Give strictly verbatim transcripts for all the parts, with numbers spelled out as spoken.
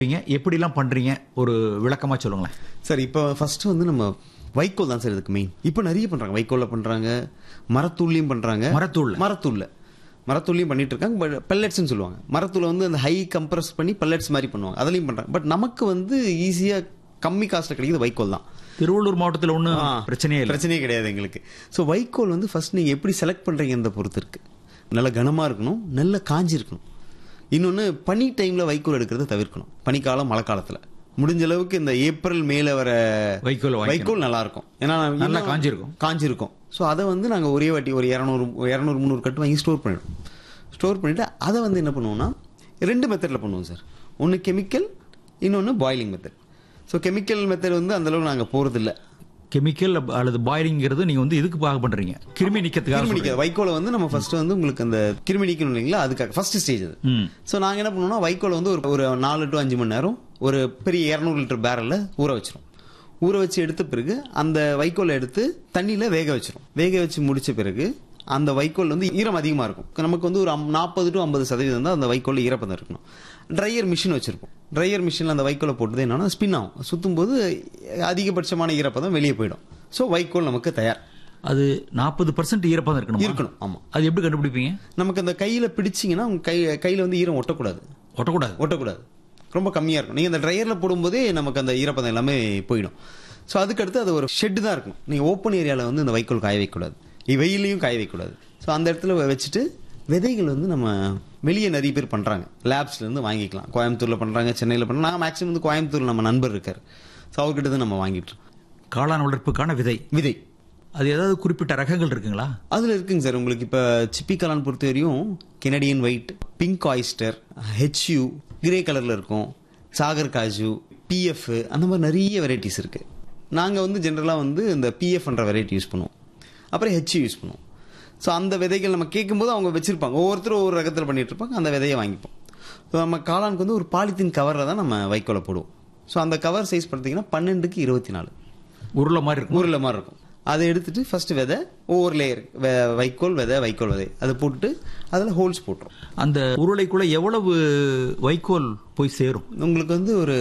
எப்படிலாம் பண்றீங்க ஒரு விளக்கமா சொல்லுங்களேன் சார். இப்போ ஃபர்ஸ்ட் வந்து நம்ம வைக்கோல் தான் சார் இதுக்கு மெயின். இப்போ நிறைய பண்றாங்க, வைக்கோல்ல பண்றாங்க, மரத்தூள்லையும் பண்றாங்க. மரத்தூள் மரத்தூள்ல மரத்தூள்லையும் பண்ணிட்டு இருக்காங்க. பட் பெல்லட்ஸ்னு சொல்லுவாங்க. மரத்தூளை வந்து அந்த ஹை கம்ப்ரஸ் பண்ணி பெல்லட்ஸ் மாதிரி பண்ணுவாங்க, அதுலயும் பண்றாங்க. பட் நமக்கு வந்து ஈஸியா கம்மி காஸ்ட்ல கிடைக்குது வைக்கோல் தான். திருவள்ளூர் மாவட்டத்தில் ஒன்றும் பிரச்சனையே இல்லை. பிரச்சனையே கிடையாது எங்களுக்கு. ஸோ வைக்கோல் வந்து ஃபர்ஸ்ட் நீங்க எப்படி செலக்ட் பண்றீங்கன்ற பொறுத்து இருக்கு. நல்ல கனமா இருக்கணும், நல்ல காஞ்சி இருக்கணும். இன்னொன்று பனி டைம்ல வைக்கோல் எடுக்கிறத தவிர்க்கணும். பனிக்காலம் மழை காலத்துல முடிஞ்ச அளவுக்கு இந்த ஏப்ரல் மேல வர வைக்கோல் வைக்கோல் நல்லா இருக்கும். ஏன்னா நல்லா காஞ்சிருக்கும் காஞ்சிருக்கும் ஸோ அதை வந்து நாங்கள் ஒரே வாட்டி ஒரு இரநூறு இரநூறு முந்நூறு கட்டு வாங்கி ஸ்டோர் பண்ணிடுவோம். ஸ்டோர் பண்ணிட்டு அதை வந்து என்ன பண்ணுவோம்னா ரெண்டு மெத்தடில் பண்ணுவோம் சார். ஒன்று கெமிக்கல், இன்னொன்று boiling method. So chemical method வந்து அந்தளவுக்கு நாங்கள் போகிறதில்ல. கெமிக்கல் அல்லது பாயிலிங்கிறது நீங்க வந்து இதுக்கு பாக பண்றீங்க, கிருமி நிக்கிறதுக்காக. கிருமி நிக்க வைக்கோலை வந்து நம்ம ஃபர்ஸ்ட் வந்து உங்களுக்கு அந்த கிருமி நிக்கணும் இல்லைங்களா, அதுக்காக ஃபர்ஸ்ட் ஸ்டேஜ் அது. ஸோ நாங்கள் என்ன பண்ணுவோம்னா வைக்கோலை வந்து ஒரு ஒரு நாலு டு அஞ்சு மணி நேரம் ஒரு பெரிய இரநூறு லிட்டர் பேரல்ல ஊற வச்சிரும். ஊற வச்சு எடுத்த பிறகு அந்த வைக்கோலை எடுத்து தண்ணியில வேக வச்சிரும். வேக வச்சு முடிச்ச பிறகு அந்த வைக்கோல் வந்து ஈரம் அதிகமா இருக்கும். நமக்கு வந்து ஒரு நாற்பது டு ஐம்பது சதவீதம் தான் அந்த வைக்கோல் ஈரப்பதம் இருக்கணும். ட்ரையர் மிஷின் வச்சிருப்போம். ட்ரையர் மிஷினில் அந்த வைக்கோலை போட்டது என்னன்னா ஸ்பின் ஆகும். சுத்தும் போது அதிகபட்சமான ஈரப்பதம் வெளியே போயிடும். ஸோ வைக்கோல் நமக்கு தயார். அது நாற்பது பர்சன்ட் ஈரப்பதம் இருக்கணும் இருக்கணும். ஆமா. அது எப்படி கண்டுபிடிப்பீங்க? நமக்கு அந்த கையில பிடிச்சிங்கன்னா உங்க கை கையில வந்து ஈரம் ஒட்டக்கூடாது. ஒட்டக்கூடாது ஒட்டக்கூடாது ரொம்ப கம்மியா இருக்கும். நீங்க அந்த ட்ரையர்ல போடும்போதே நமக்கு அந்த ஈரப்பதம் எல்லாமே போயிடும். ஸோ அதுக்கடுத்து அது ஒரு ஷெட் தான் இருக்கும். நீங்க ஓப்பன் ஏரியாவில் வந்து இந்த வைக்கோல் காய வைக்கக்கூடாது, வெயிலையும் காய வைக்கக்கூடாது. ஸோ அந்த இடத்துல வச்சுட்டு விதைகள் வந்து நம்ம வெளியே நிறைய பேர் பண்றாங்க, லேப்ஸ்ல இருந்து வாங்கிக்கலாம். கோயம்புத்தூர்ல பண்றாங்க, சென்னையில் பண்றாங்க. நான் மேக்ஸிமம் வந்து கோயம்புத்தூர்ல நம்ம நண்பர் இருக்காரு, ஸோ அவர்கிட்ட தான் நம்ம வாங்கிட்டு இருக்கோம். காளான் வளர்ப்புக்கான விதை விதை அது ஏதாவது குறிப்பிட்ட ரகங்கள் இருக்குங்களா? அதுல இருக்குங்க சார். உங்களுக்கு இப்ப சிப்பி காளான் பொறுத்த வரையும் Canadian white, pink oyster, HU grey கலர்ல இருக்கும், சாகர் காஜு, பிஎஃப், அந்த மாதிரி நிறைய வெரைட்டிஸ் இருக்கு. நாங்க வந்து ஜென்ரலா வந்து இந்த பிஎஃப் என்ற வெரைட்டி யூஸ் பண்ணுவோம், அப்புறம் ஹெச்யூ யூஸ் பண்ணுவோம். ஸோ அந்த விதைகள் நம்ம கேட்கும்போது அவங்க வச்சிருப்பாங்க, ஒவ்வொருத்தரும் ஒவ்வொரு ரகத்தில் பண்ணிட்டு இருப்பாங்க. அந்த விதையை வாங்கிப்போம். ஸோ நம்ம காளானுக்கு வந்து ஒரு பாலித்தீன் கவரில் தான் நம்ம வைக்கோலை போடுவோம். ஸோ அந்த கவர் சைஸ் பார்த்தீங்கன்னா பன்னெண்டுக்கு இருபத்தி நாலு உருளை மாதிரி இருக்கும். உருளை மாதிரி இருக்கும். அதை எடுத்துட்டு ஃபர்ஸ்ட் விதை ஒவ்வொரு லேயர் வைக்கோல் விதை வைக்கோல் விதை அதை போட்டுட்டு அதில் ஹோல்ஸ் போட்டுரும். அந்த உருளைக்குள்ள எவ்வளவு வைக்கோல் போய் சேரும்? உங்களுக்கு வந்து ஒரு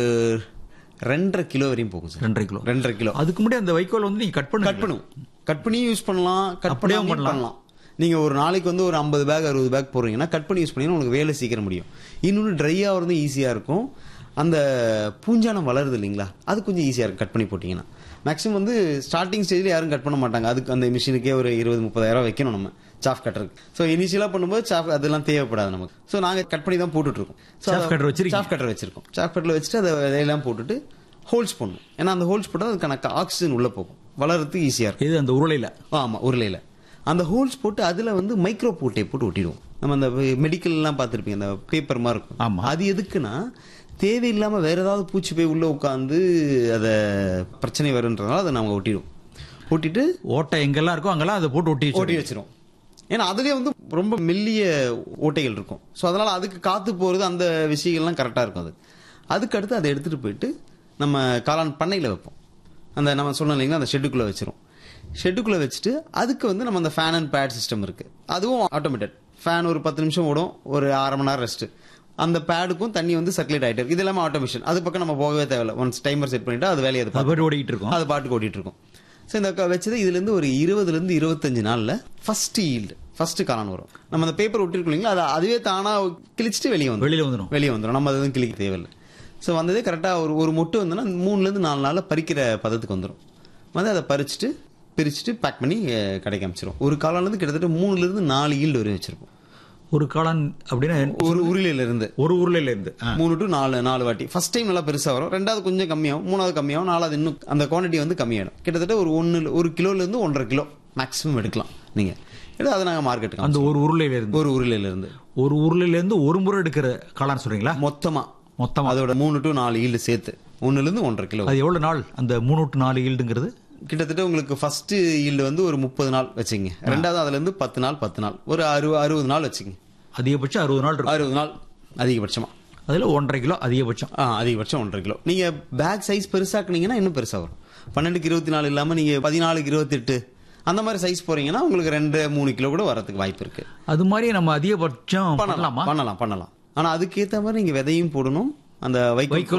ரெண்டரை கிலோ வரையும் போகும் சார். ரெண்டரை கிலோ ரெண்டரை கிலோ அதுக்கு முன்னாடி அந்த வைக்கோல் வந்து நீங்க கட் பண்ணி கட் பண்ணுவோம். கட் பண்ணி யூஸ் பண்ணலாம், கட் பண்ணி பண்ணலாம். நீங்க ஒரு நாளைக்கு வந்து ஒரு ஐம்பது பேக் அறுபது பேக் போடுறீங்கன்னா கட் பண்ணி யூஸ் பண்ணீங்கன்னா உங்களுக்கு வேலை சீக்கிரம் முடியும். இன்னொன்று ட்ரை ஆகிறது ஈஸியா இருக்கும். அந்த பூஞ்சானம் வளருது இல்லைங்களா, அது கொஞ்சம் ஈஸியா இருக்கும் கட் பண்ணி போட்டீங்கன்னா. மேக்ஸிமம் வந்து ஸ்டார்டிங் ஸ்டேஜ்ல யாரும் கட் பண்ண மாட்டாங்க. அதுக்கு அந்த மிஷினுக்கே ஒரு இருபது முப்பதாயிரம் வைக்கணும் நம்ம சாஃப் கட்டருக்கு. ஸோ இனிஷியலா பண்ணும்போது சாஃப் அதெல்லாம் தேவைப்படாது நமக்கு. ஸோ நாங்கள் கட் பண்ணி தான் போட்டுட்டு இருக்கோம். சாஃப் கட்டர் வச்சிருக்கோம். சாஃப் கட்டர் வச்சிருக்கோம். சாஃப் கட்டர்ல வச்சுட்டு அதை விதையெல்லாம் போட்டுட்டு ஹோல்ஸ் பண்ணும். ஏன்னா அந்த ஹோல்ஸ் போட்டால் அதுக்கான ஆக்சிஜன் உள்ள போகும், வளர்றதுக்கு ஈஸியா இருக்கும். இது அந்த உருளையில. ஆமா, உருளையில அந்த ஹோல்ஸ் போட்டு அதுல வந்து மைக்ரோ போட்டை போட்டு ஒட்டிடுவோம். நம்ம அந்த மெடிக்கல் எல்லாம் பார்த்திருப்பீங்க, அந்த பேப்பர் மாதிரி இருக்கும். அது எதுக்குன்னா தேவையில்லாம வேற ஏதாவது பூச்சி போய் உள்ள உட்காந்து அதை பிரச்சனை வருன்றதுனால அதை நாம ஒட்டிடுவோம். ஒட்டிட்டு ஓட்டை எங்கெல்லாம் இருக்கோ அங்கெல்லாம் அதை போட்டு ஒட்டி ஒட்டி வச்சிரும். ஏன்னா அதுலயே வந்து ரொம்ப மெல்லிய ஓட்டைகள் இருக்கும். ஸோ அதனால அதுக்கு காத்து போறது அந்த விஷயங்கள்லாம் கரெக்டா இருக்கும். அது அதுக்கு அடுத்து அதை எடுத்துட்டு போயிட்டு நம்ம காளான் பண்ணையில வைப்போம். அந்த நம்ம சொன்னோம் இல்லைங்களா, அந்த ஷெட்டுக்குள்ள வச்சிரும். ஷெட்டுக்குள்ள வச்சுட்டு அதுக்கு வந்து நம்ம அந்த ஃபேன் அண்ட் பேட் சிஸ்டம் இருக்கு. அதுவும் ஆட்டோமேட்டட். ஃபேன் ஒரு பத்து நிமிஷம் ஓடும், ஒரு அரை மணி நேரம் ரெஸ்ட். அந்த பேடுக்கும் தண்ணி வந்து சர்க்குலேட் ஆகிட்டு இருக்கு. இது எல்லாமே ஆட்டோமேஷன். அது பக்கம் நம்ம போகவே தேவையில்லை. ஒன்ஸ் டைமர் செட் பண்ணிட்டு அது வேலையை அது ஓடிட்டு இருக்கும். அது பாட்டுக்கு ஓடிட்டு இருக்கும். ஸோ இந்த வச்சது இதுல இருந்து ஒரு இருபதுல இருந்து இருபத்தஞ்சு நாள்ல ஃபர்ஸ்ட் ஈல்டு ஃபர்ஸ்ட் காளான் வரும். நம்ம அந்த பேப்பர் ஒட்டிருக்கோம் இல்லைங்களா, அது அதுவே தானா கிழிச்சிட்டு வெளியே வந்து வெளியே வந்துடும் வெளியே வந்துடும் நம்ம அதுவும் கிழிக்க தேவையில்லை. ஸோ வந்ததே கரெக்டாக ஒரு ஒரு மொட்டு வந்துன்னா மூணுலேருந்து நாலு நாளில் பறிக்கிற பதத்துக்கு வந்துடும். வந்து அதை பறிச்சுட்டு பிரிச்சுட்டு பேக் பண்ணி கடைக்கு அமைச்சிரும். ஒரு காளான்லேருந்து கிட்டத்தட்ட மூணுலேருந்து நாலு ஈல்டு வரை வச்சிருப்போம். ஒரு காளான் அப்படின்னா ஒரு உருளையில இருந்து ஒரு உருளையில இருந்து மூணு டு நாலு நாலு வாட்டி. ஃபர்ஸ்ட் டைம் நல்லா பெருசாக வரும், ரெண்டாவது கொஞ்சம் கம்மியாகும், மூணாவது கம்மியாகும், நாலாவது இன்னும் அந்த குவான்டிட்டி வந்து கம்மியாயிடும். கிட்டத்தட்ட ஒரு ஒன்று ஒரு கிலோல இருந்து ஒன்றரை கிலோ மேக்ஸிமம் எடுக்கலாம் நீங்க. அதை நாங்கள் மார்க்கெட்டுக்கு அந்த ஒரு உருளையில இருந்து ஒரு உருளையில இருந்து ஒரு உருளையில இருந்து ஒரு முறை எடுக்கிற காளான் சொல்றீங்களா? மொத்தமா மொத்தமா அதோட மூணு டு நாலு ஈல்டு சேர்த்து ஒன்னுல இருந்து ஒன்றரை கிலோ. அது எவ்வளவு நாள் அந்த மூணு டு நாலு ஈல்டுங்கிறது? கிட்டத்தட்ட உங்களுக்கு ஃபர்ஸ்ட் ஈல்டு வந்து ஒரு முப்பது நாள் வச்சுங்க. ரெண்டாவது அதுல இருந்து பத்து நாள் பத்து நாள் ஒரு அறுபது அறுபது நாள் வச்சுங்க. அதிகபட்சம் அறுபது நாள் அறுபது நாள் அதிகபட்சமா. அதுல ஒன்றரை கிலோ அதிகபட்சம். அதிகபட்சம் ஒன்றரை கிலோ. நீங்க பேக் சைஸ் பெருசாக்குனீங்கன்னா இன்னும் பெருசா வரும். பன்னெண்டுக்கு இருபத்தி நாலு இல்லாம நீங்க பதினாலுக்கு இருபத்தி எட்டு அந்த மாதிரி சைஸ் போறீங்கன்னா உங்களுக்கு ரெண்டு மூணு கிலோ கூட வரதுக்கு வாய்ப்பு இருக்கு. அது மாதிரி நம்ம அதிகபட்சம் பண்ணலாம் பண்ணலாம் பண்ணலாம். ஆனா அதுக்கேற்ற மாதிரி நீங்க விதையும் போடணும், அந்த வைக்கோல் வைக்கோல்